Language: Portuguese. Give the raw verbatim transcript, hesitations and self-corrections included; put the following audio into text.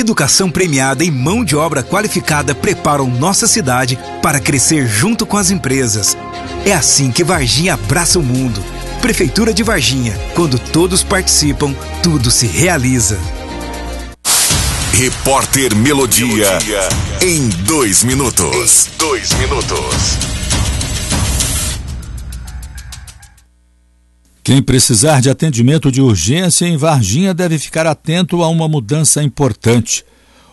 educação premiada e mão de obra qualificada preparam nossa cidade para crescer junto com as empresas. É assim que Varginha abraça o mundo. Prefeitura de Varginha. Quando todos participam, tudo se realiza. Repórter Melodia, Melodia. Em dois minutos. Em dois minutos. Quem precisar de atendimento de urgência em Varginha deve ficar atento a uma mudança importante.